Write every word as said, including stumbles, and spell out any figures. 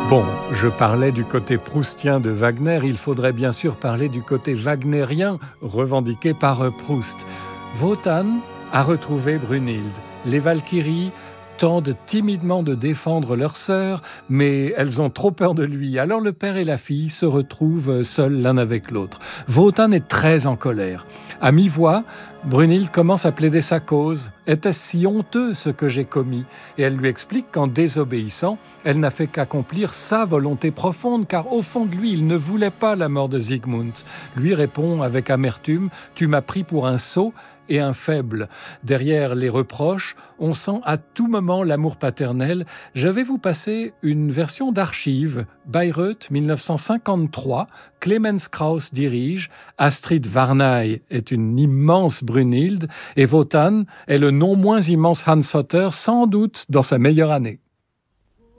Bon, je parlais du côté proustien de Wagner, il faudrait bien sûr parler du côté wagnérien revendiqué par Proust. Wotan a retrouvé Brunhilde. Les Valkyries tentent timidement de défendre leur sœur, mais elles ont trop peur de lui. Alors le père et la fille se retrouvent seuls l'un avec l'autre. Wotan est très en colère. À mi-voix, Brunhilde commence à plaider sa cause. Était-ce si honteux ce que j'ai commis ? Et elle lui explique qu'en désobéissant, elle n'a fait qu'accomplir sa volonté profonde, car au fond de lui, il ne voulait pas la mort de Siegmund. Lui répond avec amertume « Tu m'as pris pour un sot et un faible ». Derrière les reproches, on sent à tout moment l'amour paternel. Je vais vous passer une version d'archives. Bayreuth, dix-neuf cent cinquante-trois, Clemens Krauss dirige, Astrid Varnay est une immense Brunhilde et Wotan est le non moins immense Hans Hotter, sans doute dans sa meilleure année.